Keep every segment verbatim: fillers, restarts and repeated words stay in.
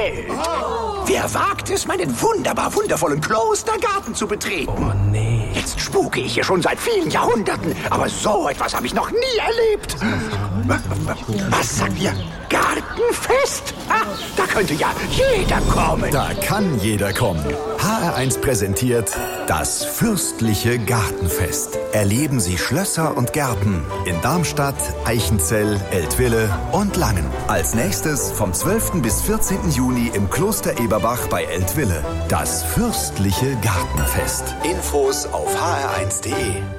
Speziell. Oh. Wer wagt es, meinen wunderbar wundervollen Klostergarten zu betreten? Oh, nee. Jetzt spuke ich hier schon seit vielen Jahrhunderten, aber so etwas habe ich noch nie erlebt. Was sagt ihr? Gartenfest? Ah, da könnte ja jeder kommen. Da kann jeder kommen. H R eins präsentiert das fürstliche Gartenfest. Erleben Sie Schlösser und Gärten in Darmstadt, Eichenzell, Eltville und Langen. Als nächstes vom zwölften bis vierzehnten Juni im Kloster Eberbach bei Eltville. Das fürstliche Gartenfest. Infos auf h r eins punkt d e.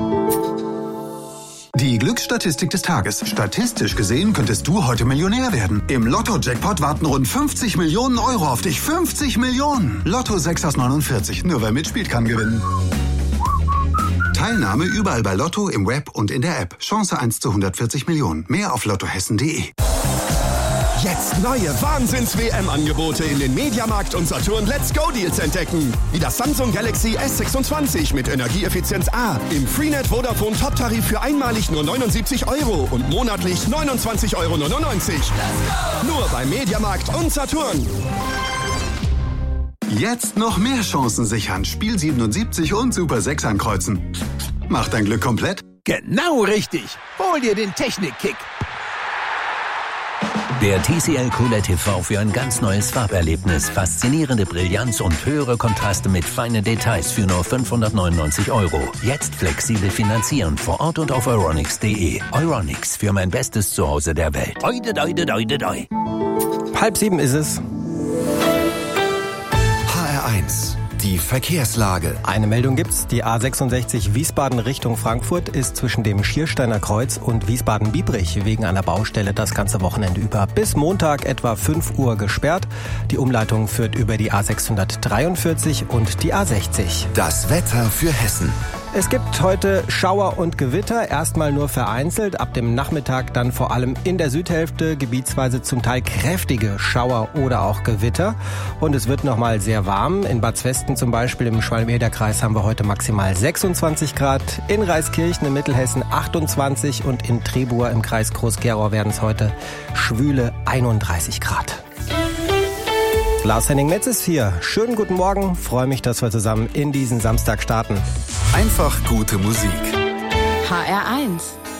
Die Glücksstatistik des Tages. Statistisch gesehen könntest du heute Millionär werden. Im Lotto-Jackpot warten rund fünfzig Millionen Euro auf dich. fünfzig Millionen! Lotto sechs aus neunundvierzig. Nur wer mitspielt, kann gewinnen. Teilnahme überall bei Lotto, im Web und in der App. Chance eins zu hundertvierzig Millionen. Mehr auf lottohessen punkt d e. Jetzt neue Wahnsinns-W M-Angebote in den Mediamarkt und Saturn Let's Go-Deals entdecken. Wie das Samsung Galaxy S sechsundzwanzig mit Energieeffizienz A im Freenet Vodafone Top-Tarif für einmalig nur neunundsiebzig Euro und monatlich neunundzwanzig Euro neunundneunzig. Nur bei Mediamarkt und Saturn. Jetzt noch mehr Chancen sichern. Spiel siebenundsiebzig und Super sechs ankreuzen. Mach dein Glück komplett. Genau richtig. Hol dir den Technik-Kick. Der T C L Q L E D T V für ein ganz neues Farberlebnis, faszinierende Brillanz und höhere Kontraste mit feinen Details für nur fünfhundertneunundneunzig Euro. Jetzt flexibel finanzieren vor Ort und auf euronics punkt d e. Euronics, für mein bestes Zuhause der Welt. Oide, oide, oide, oide. Halb sieben ist es. H R eins. Die Verkehrslage. Eine Meldung gibt's. Die A sechsundsechzig Wiesbaden Richtung Frankfurt ist zwischen dem Schiersteiner Kreuz und Wiesbaden-Biebrich wegen einer Baustelle das ganze Wochenende über bis Montag etwa fünf Uhr gesperrt. Die Umleitung führt über die A sechshundertdreiundvierzig und die A sechzig. Das Wetter für Hessen. Es gibt heute Schauer und Gewitter, erstmal nur vereinzelt, ab dem Nachmittag dann vor allem in der Südhälfte gebietsweise zum Teil kräftige Schauer oder auch Gewitter. Und es wird nochmal sehr warm. In Bad Zwesten zum Beispiel im Schwalm-Eder-Kreis haben wir heute maximal sechsundzwanzig Grad, in Reiskirchen in Mittelhessen achtundzwanzig und in Trebur im Kreis Groß-Gerau werden es heute schwüle einunddreißig Grad. Lars Henning Metz ist hier. Schönen guten Morgen. Freue mich, dass wir zusammen in diesen Samstag starten. Einfach gute Musik. H R eins.